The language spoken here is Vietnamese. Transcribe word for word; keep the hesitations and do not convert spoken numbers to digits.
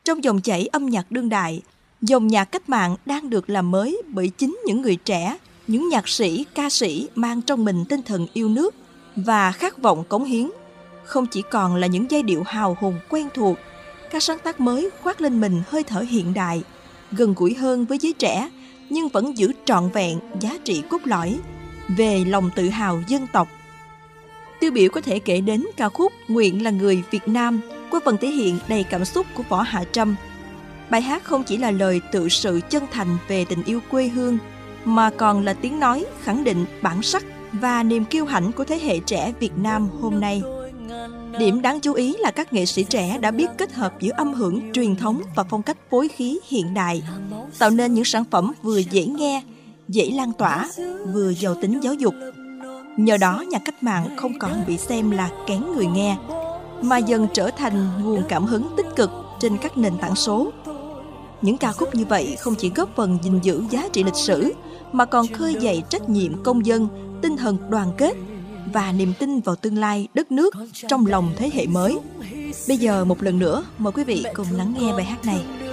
Trong dòng chảy âm nhạc đương đại, dòng nhạc cách mạng đang được làm mới bởi chính những người trẻ, những nhạc sĩ, ca sĩ mang trong mình tinh thần yêu nước và khát vọng cống hiến. Không chỉ còn là những giai điệu hào hùng quen thuộc, các sáng tác mới khoác lên mình hơi thở hiện đại, gần gũi hơn với giới trẻ, nhưng vẫn giữ trọn vẹn giá trị cốt lõi về lòng tự hào dân tộc. Tiêu biểu có thể kể đến ca khúc Nguyện là người Việt Nam qua phần thể hiện đầy cảm xúc của Võ Hạ Trâm. Bài hát không chỉ là lời tự sự chân thành về tình yêu quê hương, mà còn là tiếng nói khẳng định bản sắc và niềm kiêu hãnh của thế hệ trẻ Việt Nam hôm nay. Điểm đáng chú ý là các nghệ sĩ trẻ đã biết kết hợp giữa âm hưởng truyền thống và phong cách phối khí hiện đại, tạo nên những sản phẩm vừa dễ nghe, dễ lan tỏa, vừa giàu tính giáo dục. Nhờ đó, nhạc cách mạng không còn bị xem là kén người nghe, mà dần trở thành nguồn cảm hứng tích cực trên các nền tảng số. Những ca khúc như vậy không chỉ góp phần gìn giữ giá trị lịch sử, mà còn khơi dậy trách nhiệm công dân, tinh thần đoàn kết và niềm tin vào tương lai đất nước trong lòng thế hệ mới. Bây giờ một lần nữa, mời quý vị cùng lắng nghe bài hát này.